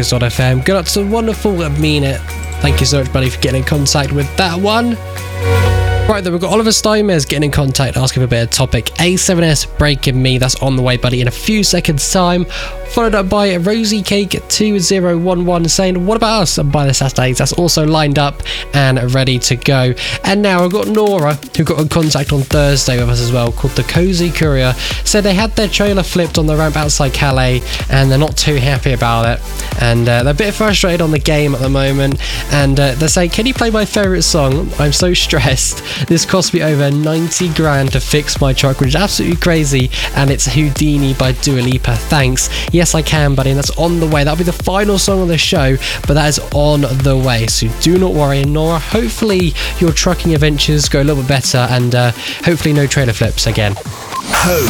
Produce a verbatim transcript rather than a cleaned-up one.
Focus on F M. Good up to the wonderful Mean It. Thank you so much, buddy, for getting in contact with that one. Right, then we've got Oliver Steinmeier getting in contact, asking for a bit of topic. A seven S Breaking Me, that's on the way, buddy, in a few seconds' time. Followed up by Rosie Cake two zero one one saying, what about us? And by the Saturdays, that's also lined up and ready to go. And now I've got Nora, who got in contact on Thursday with us as well, called the Cozy Courier. Said they had their trailer flipped on the ramp outside Calais, and they're not too happy about it. And uh, they're a bit frustrated on the game at the moment. And uh, they're saying, can you play my favourite song? I'm so stressed. This cost me over ninety grand to fix my truck, which is absolutely crazy. And it's Houdini by Dua Lipa. Thanks. Yes, I can, buddy, and that's on the way. That'll be the final song on the show, but that is on the way, so do not worry. Nora, hopefully your trucking adventures go a little bit better, and uh, hopefully no trailer flips again.